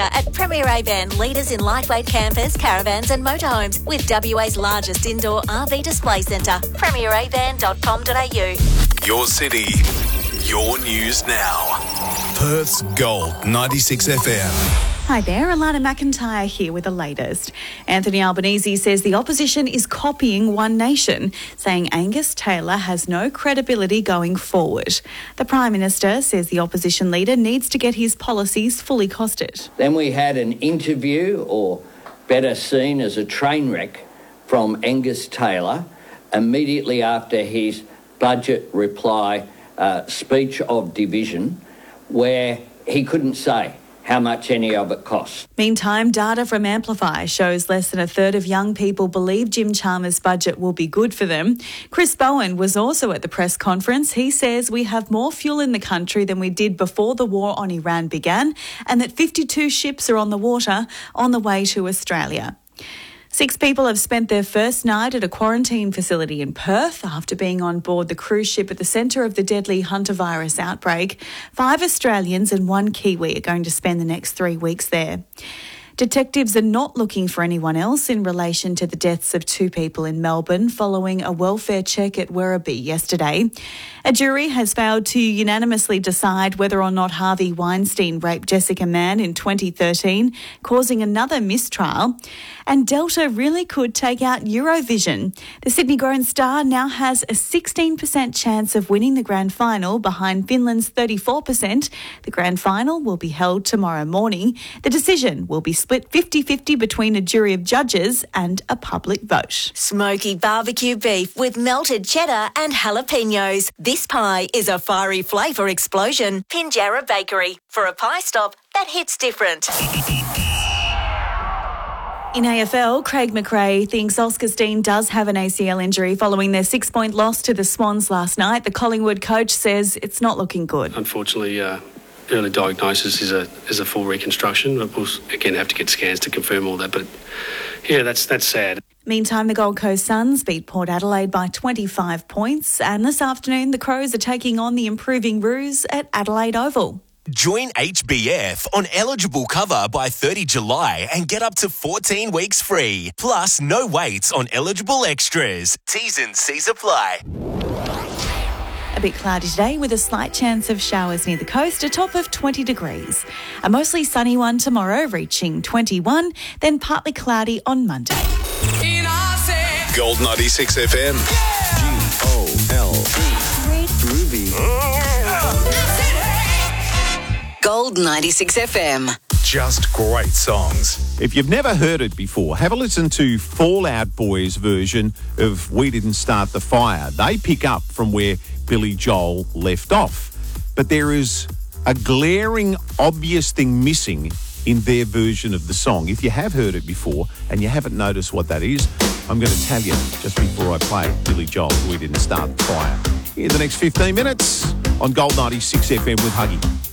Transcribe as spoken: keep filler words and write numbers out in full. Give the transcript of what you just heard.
Cheddar at Premier Avan, leaders in lightweight campers, caravans and motorhomes with W A's largest indoor R V display centre. premier avan dot com dot a u. Your city, your news now. Perth's Gold ninety-six F M. Hi there, Alana McIntyre here with the latest. Anthony Albanese says the opposition is copying One Nation, saying Angus Taylor has no credibility going forward. The Prime Minister says the opposition leader needs to get his policies fully costed. Then we had an interview, or better seen as a train wreck, from Angus Taylor immediately after his budget reply uh, speech of division, where he couldn't say how much any of it costs. Meantime, data from Amplify shows less than a third of young people believe Jim Chalmers' budget will be good for them. Chris Bowen was also at the press conference. He says we have more fuel in the country than we did before the war on Iran began, and that fifty-two ships are on the water on the way to Australia. Six people have spent their first night at a quarantine facility in Perth after being on board the cruise ship at the centre of the deadly hantavirus outbreak. Five Australians and one Kiwi are going to spend the next three weeks there. Detectives are not looking for anyone else in relation to the deaths of two people in Melbourne following a welfare check at Werribee yesterday. A jury has failed to unanimously decide whether or not Harvey Weinstein raped Jessica Mann in twenty thirteen, causing another mistrial. And Delta really could take out Eurovision. The Sydney-grown star now has a sixteen percent chance of winning the grand final behind Finland's thirty-four percent. The grand final will be held tomorrow morning. The decision will be split fifty-fifty between a jury of judges and a public vote. Smoky barbecue beef with melted cheddar and jalapenos. This pie is a fiery flavour explosion. Pinjarra Bakery, for a pie stop that hits different. In A F L, Craig McRae thinks Oscar Steen does have an A C L injury following their six-point loss to the Swans last night. The Collingwood coach says it's not looking good. Unfortunately, uh, early diagnosis is a is a full reconstruction. But we'll again have to get scans to confirm all that. But yeah, that's that's sad. Meantime, the Gold Coast Suns beat Port Adelaide by twenty-five points. And this afternoon, the Crows are taking on the improving Roos at Adelaide Oval. Join H B F on eligible cover by thirtieth of July and get up to fourteen weeks free. Plus, no waits on eligible extras. T's and C's apply. A bit cloudy today with a slight chance of showers near the coast, a top of twenty degrees. A mostly sunny one tomorrow, reaching twenty-one, then partly cloudy on Monday. Gold ninety-six F M. G O L D. Groovy. Gold ninety-six F M. Just great songs. If you've never heard it before, have a listen to Fall Out Boy's version of We Didn't Start the Fire. They pick up from where Billy Joel left off. But there is a glaring, obvious thing missing in their version of the song. If you have heard it before and you haven't noticed what that is, I'm going to tell you just before I play Billy Joel's We Didn't Start the Fire. In the next fifteen minutes on Gold ninety-six F M with Huggy.